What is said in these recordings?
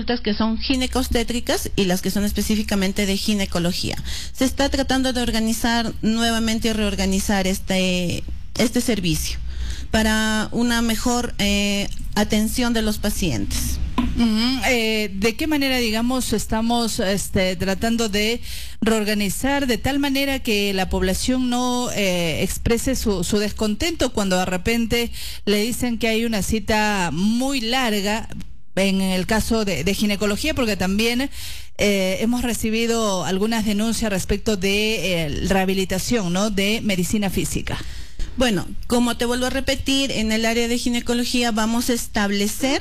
consultas que son ginecostétricas y las que son específicamente de ginecología. Se está tratando de organizar nuevamente y reorganizar este servicio para una mejor atención de los pacientes. ¿De qué manera, digamos, estamos tratando de reorganizar de tal manera que la población no exprese su descontento cuando de repente le dicen que hay una cita muy larga? En el caso de ginecología, porque también hemos recibido algunas denuncias respecto de rehabilitación, ¿no?, de medicina física. Bueno, como te vuelvo a repetir, en el área de ginecología vamos a establecer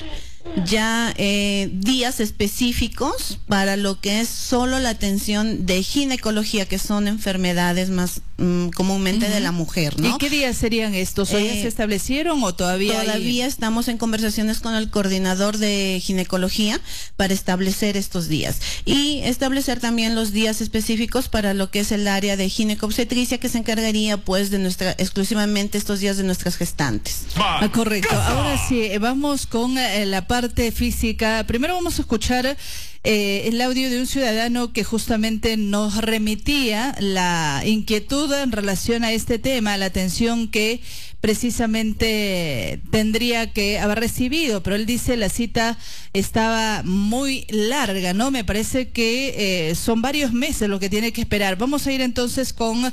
ya días específicos para lo que es solo la atención de ginecología, que son enfermedades más comúnmente de la mujer, ¿no? ¿Y qué días serían estos? ¿O ya se establecieron o todavía? Todavía estamos en conversaciones con el coordinador de ginecología para establecer estos días y establecer también los días específicos para lo que es el área de ginecobstetricia, que se encargaría pues de exclusivamente estos días de nuestras gestantes. Correcto. Ahora sí, vamos con la parte física. Primero vamos a escuchar el audio de un ciudadano que justamente nos remitía la inquietud en relación a este tema, la atención que precisamente tendría que haber recibido, pero él dice la cita estaba muy larga, ¿no? Me parece que son varios meses lo que tiene que esperar. Vamos a ir entonces con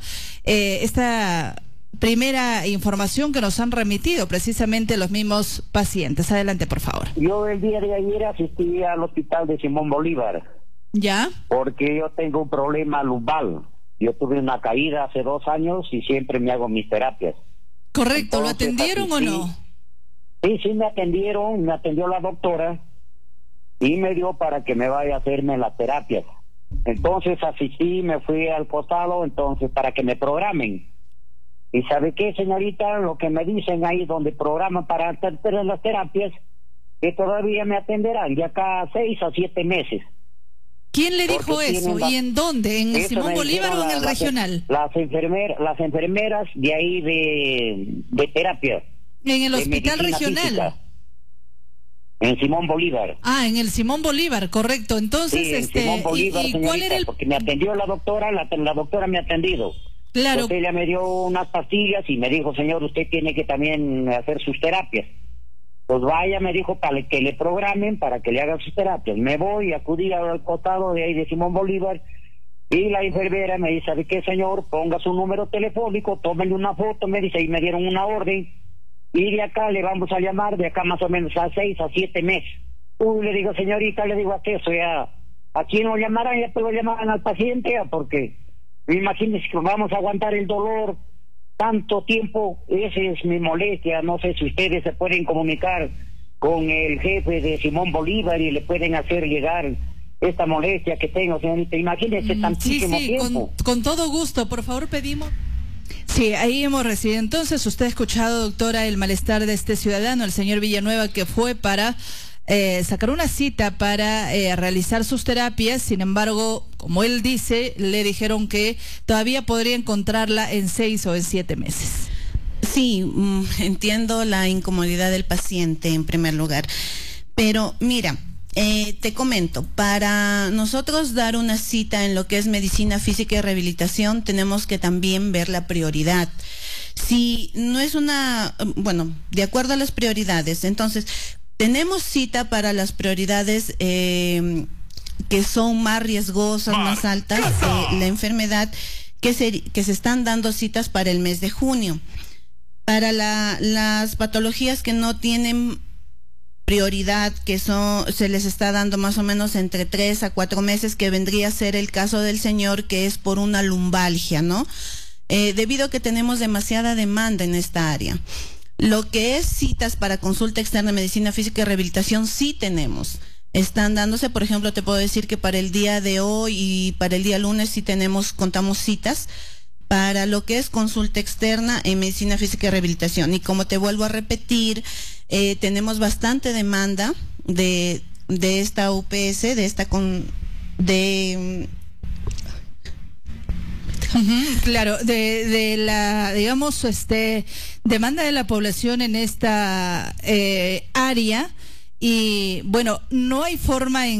esta primera información que nos han remitido precisamente los mismos pacientes. Adelante, por favor. Yo el día de ayer asistí al hospital de Simón Bolívar. ¿Ya? Porque yo tengo un problema lumbar. Yo tuve una caída hace 2 años y siempre me hago mis terapias. Correcto. Entonces, ¿lo atendieron asistí, o no? Sí, me atendieron, me atendió la doctora y me dio para que me vaya a hacerme las terapias. Entonces asistí, me fui al costado, entonces para que me programen. ¿Y sabe qué, señorita? Lo que me dicen ahí donde programan para hacer las terapias, que todavía me atenderán de acá a 6 a 7 meses. ¿Quién le dijo eso? ¿Y en dónde? ¿En Simón Bolívar o en el regional? Las enfermeras de ahí de terapia. ¿En el hospital regional? Física. En Simón Bolívar. Ah, en el Simón Bolívar, correcto. Entonces, sí, en Simón Bolívar, ¿y cuál era el...? Porque me atendió la doctora me ha atendido. Claro. Entonces ella me dio unas pastillas y me dijo, señor, usted tiene que también hacer sus terapias. Pues vaya, me dijo, para que le programen, para que le hagan sus terapias. Me voy, acudí al costado de ahí de Simón Bolívar y la enfermera me dice, ¿sabe qué, señor? Ponga su número telefónico, tómenle una foto, me dice, y me dieron una orden. Y de acá le vamos a llamar, de acá más o menos a 6 a 7 meses. Le digo, señorita, le digo, ¿a qué eso ya? ¿A quién lo llamarán? Ya te lo llamarán al paciente, porque imagínense que vamos a aguantar el dolor tanto tiempo. Esa es mi molestia. No sé si ustedes se pueden comunicar con el jefe de Simón Bolívar y le pueden hacer llegar esta molestia que tengo, señorita. Imagínense tantísimo tiempo. Con todo gusto, por favor, pedimos. Sí, ahí hemos recibido. Entonces, usted ha escuchado, doctora, el malestar de este ciudadano, el señor Villanueva, que fue para sacar una cita para realizar sus terapias. Sin embargo, como él dice, le dijeron que todavía podría encontrarla en 6 o en 7 meses. Sí, entiendo la incomodidad del paciente en primer lugar, pero mira, te comento, para nosotros dar una cita en lo que es medicina física y rehabilitación, tenemos que también ver la prioridad. Si no es de acuerdo a las prioridades, entonces tenemos cita para las prioridades que son más riesgosas, más altas, la enfermedad, que se están dando citas para el mes de junio. Para las patologías que no tienen prioridad, se les está dando más o menos entre 3 a 4 meses, que vendría a ser el caso del señor, que es por una lumbalgia, ¿no? Debido a que tenemos demasiada demanda en esta área. Lo que es citas para consulta externa de medicina física y rehabilitación, sí tenemos. Están dándose, por ejemplo, te puedo decir que para el día de hoy y para el día lunes sí contamos citas para lo que es consulta externa en medicina física y rehabilitación. Y como te vuelvo a repetir, tenemos bastante demanda de esta UPS, claro, de la, digamos, demanda de la población en esta área. Y bueno, no hay forma en